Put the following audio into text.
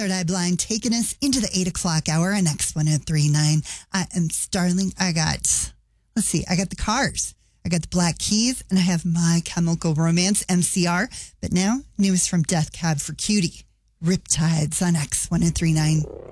Third Eye Blind taking us into the 8 o'clock hour on X1039. I am Starling. I got the Cars. I got the Black Keys, and I have My Chemical Romance, MCR. But now, news from Death Cab for Cutie. Riptides on X1039.